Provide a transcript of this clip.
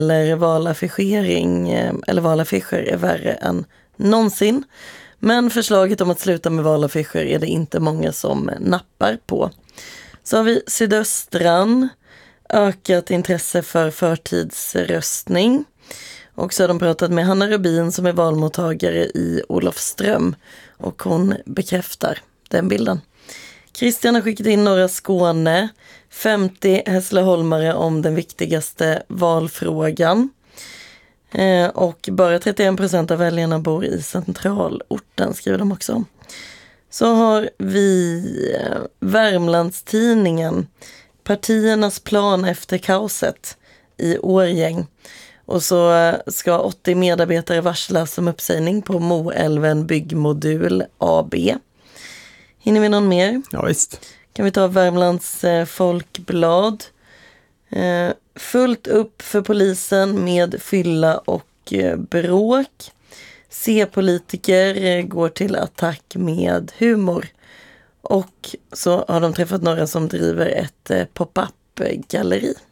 eller valaffischering eller valaffischer är värre än någonsin. Men förslaget om att sluta med valaffischer är det inte många som nappar på. Så har vi Sydöstran, ökat intresse för förtidsröstning. Och så har de pratat med Hanna Rubin som är valmottagare i Olofström. Och hon bekräftar den bilden. Christian har skickat in norra Skåne. 50 Hässleholmare om den viktigaste valfrågan. Och bara 31% av väljarna bor i centralorten, skriver de också. Så har vi Värmlandstidningen. Partiernas plan efter kaoset i Årgäng. Och så ska 80 medarbetare varslas om uppsägning på Moälven Byggmodul AB. Hinner vi någon mer? Ja, visst. Kan vi ta Värmlands Folkblad. Fullt upp för polisen med fylla och bråk. C-politiker går till attack med humor. Och så har de träffat några som driver ett pop-up-galleri.